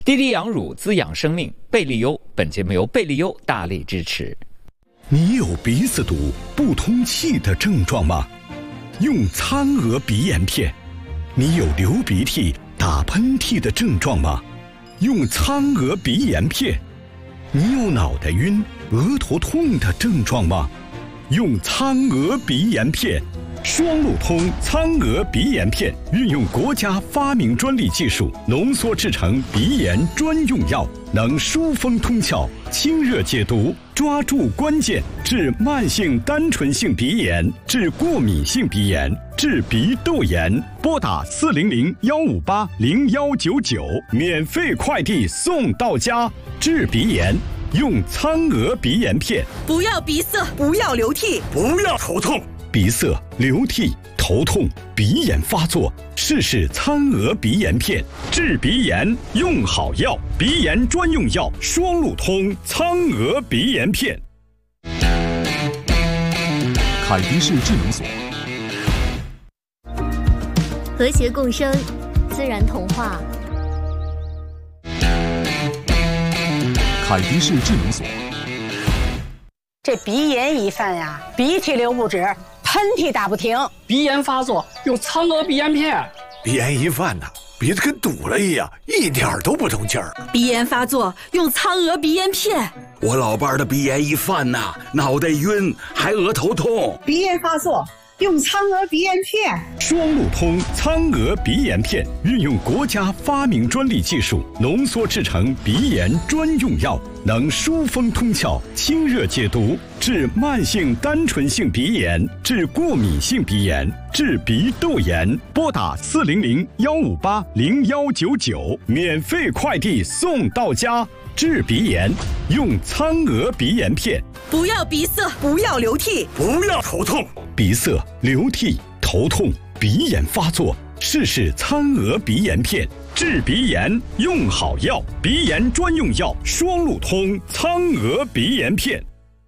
滴滴养乳滋养生命，贝利优。本节目由贝利优大力支持。 你有鼻子堵、不通气的症状吗？用苍娥鼻炎片。你有流鼻涕、打喷嚏的症状吗？用苍娥鼻炎片。你有脑袋晕、额头痛的症状吗？用苍娥鼻炎片。双路通苍娥鼻炎片运用国家发明专利技术浓缩制成鼻炎专用药，能疏风通窍、清热解毒，抓住关键，治慢性单纯性鼻炎，治过敏性鼻炎，治鼻窦炎。拨打400-158-0199，免费快递送到家。治鼻炎用苍娥鼻炎片。 不要鼻塞，不要流涕， 不要头痛。鼻塞、流涕、头痛、鼻炎发作，试试苍娥鼻炎片，治鼻炎用好药，鼻炎专用药，双路通苍娥鼻炎片。 凯迪士智能锁， 和谐共生，自然童话。 凯迪士智能锁。 这鼻炎一犯呀，鼻涕流不止，喷嚏打不停， 鼻炎发作用苍娥鼻炎片。 鼻炎一犯呢，鼻子跟堵了一样，一点都不通气儿。 鼻炎发作用苍娥鼻炎片。 我老伴儿的鼻炎一犯呐，脑袋晕，还额头痛。 鼻炎发作用苍娥鼻炎片。 双路通苍娥鼻炎片运用国家发明专利技术浓缩制成鼻炎专用药，能疏风通窍、清热解毒，治慢性单纯性鼻炎，治过敏性鼻炎，治鼻窦炎。拨打400-158-0199，免费快递送到家。治鼻炎用苍娥鼻炎片。 不要鼻塞，不要流涕， 不要头痛。 鼻塞、流涕、头痛、鼻炎发作，试试苍娥鼻炎片，治鼻炎用好药，鼻炎专用药，双路通苍娥鼻炎片。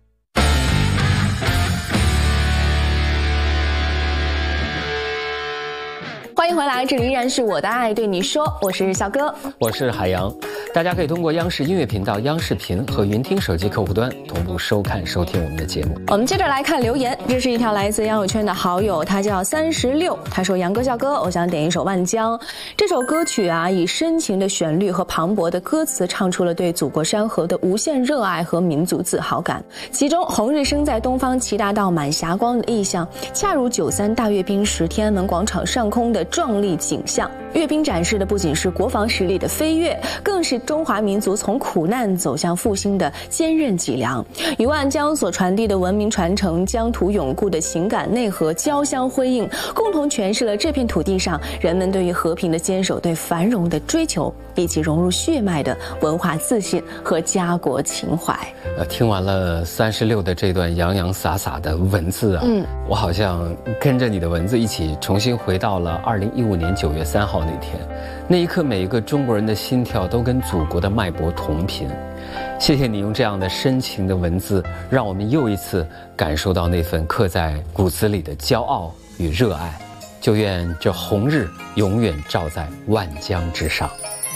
欢迎回来，这里依然是我的爱对你说，我是小哥， 我是海洋。大家可以通过央视音乐频道、央视频和云听手机客户端同步收看收听我们的节目。 我们接着来看留言，这是一条来自杨友圈的好友，他叫36，他说：杨哥、小哥，我想点一首《万江》。这首歌曲啊，以深情的旋律和磅礴的歌词，唱出了对祖国山河的无限热爱和民族自豪感。其中红日升在东方，齐大道满霞光的意象，恰如93大阅兵时天安门广场上空的壮丽景象。阅兵展示的不仅是国防实力的飞跃，更是中华民族从苦难走向复兴的坚韧脊梁。与万江所传递的文明传承、疆土永固的情感内核交相辉映，共同诠释了这片土地上人们对于和平的坚守、对繁荣的追求，以及融入血脉的文化自信和家国情怀。 听完了36的这段洋洋洒洒的文字啊，我好像跟着你的文字一起重新回到了2015年9月3号那天。那一刻，每一个中国人的心跳都跟祖国的脉搏同频。谢谢你用这样的深情的文字，让我们又一次感受到那份刻在骨子里的骄傲与热爱。就愿这红日永远照在万江之上。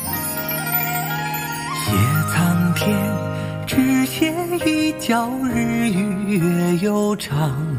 谢苍天，只羡一觉日月悠长。